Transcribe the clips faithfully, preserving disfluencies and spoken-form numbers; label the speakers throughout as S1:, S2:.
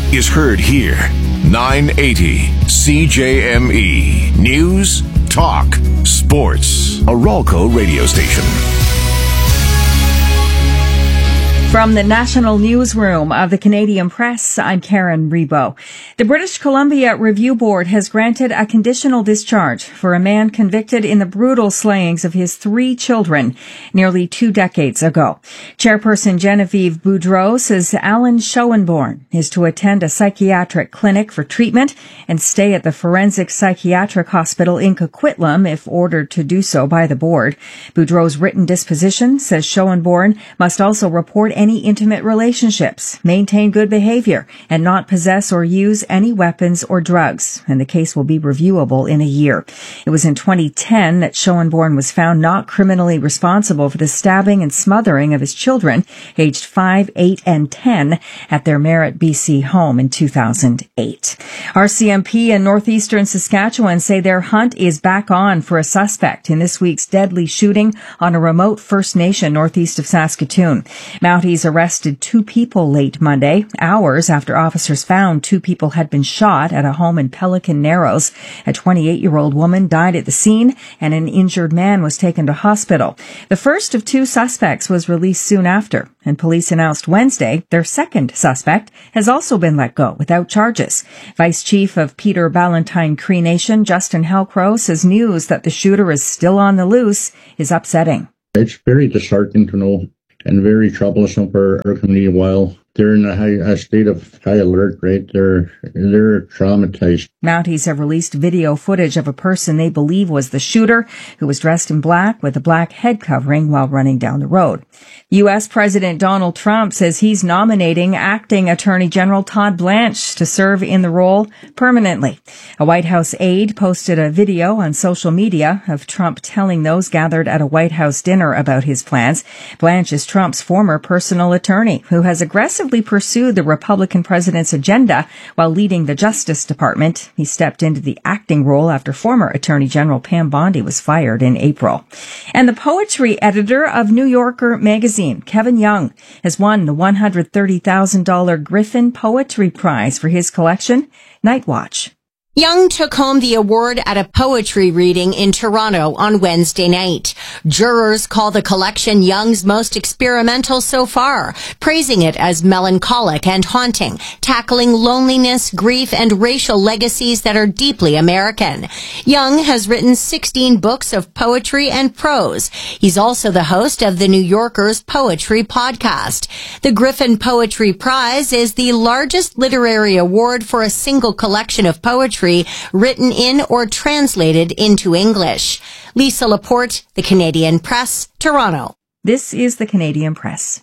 S1: is heard here. nine eighty C J M E. News, talk, sports. A Ralco radio station.
S2: From the National Newsroom of the Canadian Press, I'm Karen Rebo. The British Columbia Review Board has granted a conditional discharge for a man convicted in the brutal slayings of his three children nearly two decades ago. Chairperson Genevieve Boudreau says Alan Schoenborn is to attend a psychiatric clinic for treatment and stay at the Forensic Psychiatric Hospital in Coquitlam if ordered to do so by the board. Boudreau's written disposition says Schoenborn must also report any intimate relationships, maintain good behavior, and not possess or use any weapons or drugs. And the case will be reviewable in a year. It was in twenty ten that Schoenborn was found not criminally responsible for the stabbing and smothering of his children, aged five, eight, and ten, at their Merritt, B C home in two thousand eight. R C M P in northeastern Saskatchewan say their hunt is back on for a suspect in this week's deadly shooting on a remote First Nation northeast of Saskatoon. Mounties arrested two people late Monday, hours after officers found two people had been shot at a home in Pelican Narrows. A twenty-eight-year-old woman died at the scene, and an injured man was taken to hospital. The first of two suspects was released soon after, and police announced Wednesday their second suspect has also been let go without charges. Vice Chief of Peter Ballantine Cree Nation, Justin Helcrow, says news that the shooter is still on the loose is upsetting.
S3: It's very disheartening to know, and very troublesome for our community while they're in a, high, a state of high alert, right? They're, they're traumatized.
S2: Mounties have released video footage of a person they believe was the shooter, who was dressed in black with a black head covering while running down the road. U S President Donald Trump says he's nominating acting Attorney General Todd Blanche to serve in the role permanently. A White House aide posted a video on social media of Trump telling those gathered at a White House dinner about his plans. Blanche is Trump's former personal attorney, who has aggressively pursued the Republican president's agenda while leading the Justice Department. He stepped into the acting role after former Attorney General Pam Bondi was fired in April. And the poetry editor of New Yorker magazine, Kevin Young, has won the one hundred thirty thousand dollars Griffin Poetry Prize for his collection, Night Watch.
S4: Young took home the award at a poetry reading in Toronto on Wednesday night. Jurors call the collection Young's most experimental so far, praising it as melancholic and haunting, tackling loneliness, grief, and racial legacies that are deeply American. Young has written sixteen books of poetry and prose. He's also the host of the New Yorker's Poetry Podcast. The Griffin Poetry Prize is the largest literary award for a single collection of poetry written in or translated into English. Lisa Laporte, The Canadian Press, Toronto.
S2: This is The Canadian Press.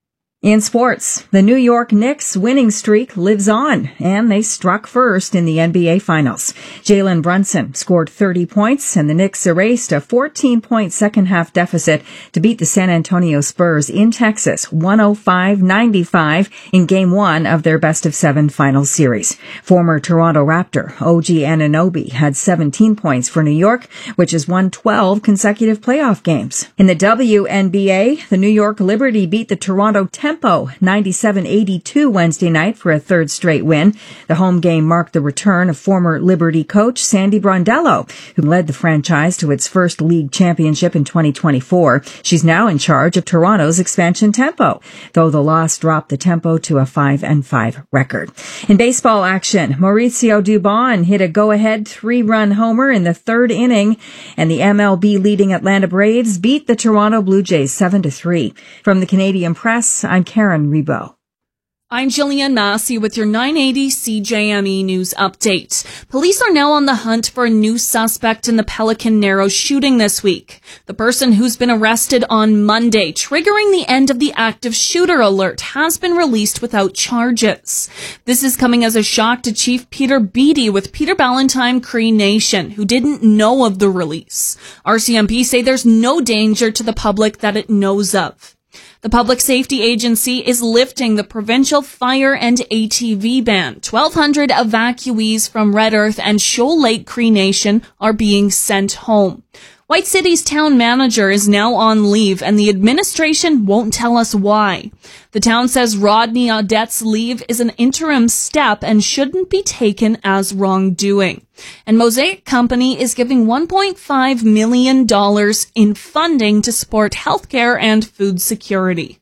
S2: In sports, the New York Knicks winning streak lives on, and they struck first in the N B A Finals. Jalen Brunson scored thirty points, and the Knicks erased a fourteen-point second-half deficit to beat the San Antonio Spurs in Texas, one oh five ninety-five, in Game one of their best-of-seven Finals series. Former Toronto Raptor O G Anunoby had seventeen points for New York, which has won twelve consecutive playoff games. In the W N B A, the New York Liberty beat the Toronto Tempo ninety-seven eighty-two Wednesday night for a third straight win. The home game marked the return of former Liberty coach Sandy Brondello, who led the franchise to its first league championship in twenty twenty-four. She's now in charge of Toronto's expansion Tempo, though the loss dropped the Tempo to a five and five record. In baseball action, Mauricio Dubon hit a go-ahead three-run homer in the third inning, and the M L B leading Atlanta Braves beat the Toronto Blue Jays seven to three. From the Canadian Press, I'm Karen Rebo.
S5: I'm Jillian Massey with your nine eighty C J M E News Update. Police are now on the hunt for a new suspect in the Pelican Narrows shooting this week. The person who's been arrested on Monday, triggering the end of the active shooter alert, has been released without charges. This is coming as a shock to Chief Peter Beattie with Peter Ballantine Cree Nation, who didn't know of the release. R C M P say there's no danger to the public that it knows of. The Public Safety Agency is lifting the provincial fire and A T V ban. twelve hundred evacuees from Red Earth and Shoal Lake Cree Nation are being sent home. White City's town manager is now on leave, and the administration won't tell us why. The town says Rodney Audette's leave is an interim step and shouldn't be taken as wrongdoing. And Mosaic Company is giving one point five million dollars in funding to support healthcare and food security.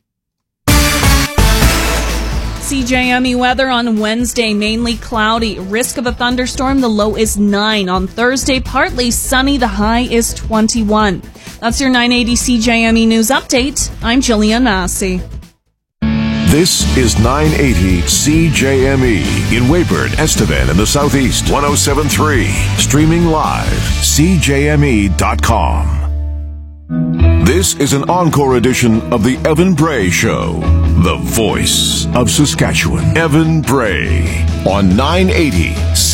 S5: C J M E weather on Wednesday, mainly cloudy. Risk of a thunderstorm, the low is nine. On Thursday, partly sunny, the high is twenty-one. That's your nine eighty C J M E News Update. I'm Jillian Massey.
S1: This is nine eighty C J M E in Weyburn, Estevan, in the Southeast. one oh seven point three. Streaming live. C J M E dot com. This is an encore edition of the Evan Bray Show, the voice of Saskatchewan. Evan Bray on nine eighty C J M E.